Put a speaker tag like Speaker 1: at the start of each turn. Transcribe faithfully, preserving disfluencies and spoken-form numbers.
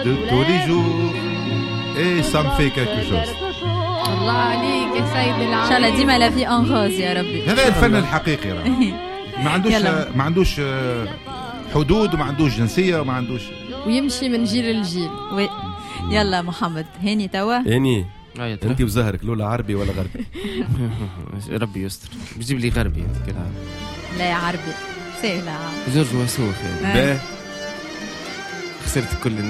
Speaker 1: de tous les jours et ça me fait quelque chose.
Speaker 2: الله عليك يا سيد العالم.
Speaker 3: ان شاء الله ديما لا في انغاز يا ربي.
Speaker 1: هذا الفن الحقيقي راه. ما عندوش ما عندوش حدود وما عندوش جنسيه وما عندوش
Speaker 2: ويمشي من جيل لجيل.
Speaker 3: وي يلا محمد هاني توا
Speaker 4: هاني انت وزهرك لولا عربي ولا غربي؟
Speaker 5: ربي يستر بجيب لي غربي انت كلها.
Speaker 3: لا يا عربي سهله.
Speaker 5: جورج وسوف
Speaker 1: يعني.
Speaker 5: خسرت كل